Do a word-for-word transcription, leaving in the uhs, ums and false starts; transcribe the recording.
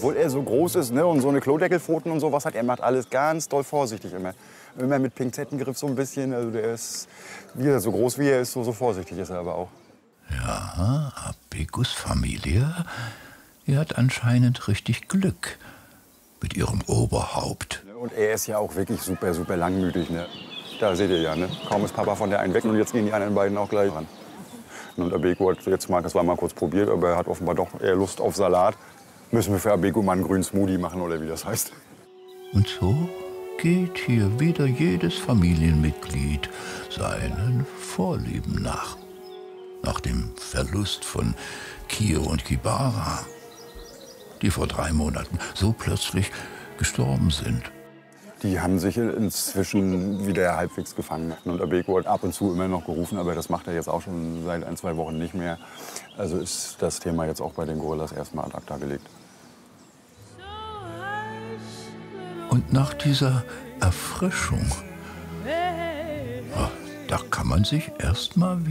Obwohl er so groß ist, ne, und so eine Klodeckelpfoten und sowas hat, er macht alles ganz doll vorsichtig immer. Immer mit Pinzettengriff so ein bisschen. Also der ist, wie er, so groß wie er ist, so, so vorsichtig ist er aber auch. Ja, Abegus Familie, die hat anscheinend richtig Glück mit ihrem Oberhaupt. Und er ist ja auch wirklich super, super langmütig. Ne? Da seht ihr ja, ne? Kaum ist Papa von der einen weg und jetzt gehen die anderen beiden auch gleich ran. Und Abego hat jetzt mal, das war mal kurz probiert, aber er hat offenbar doch eher Lust auf Salat. Müssen wir für Abego mal einen grünen Smoothie machen oder wie das heißt. Und so geht hier wieder jedes Familienmitglied seinen Vorlieben nach. Nach dem Verlust von Kio und Kibara, die vor drei Monaten so plötzlich gestorben sind. Die haben sich inzwischen wieder halbwegs gefangen. Und Abego hat ab und zu immer noch gerufen, aber das macht er jetzt auch schon seit ein, zwei Wochen nicht mehr. Also ist das Thema jetzt auch bei den Gorillas erstmal ad acta gelegt. Und nach dieser Erfrischung, da kann man sich erst mal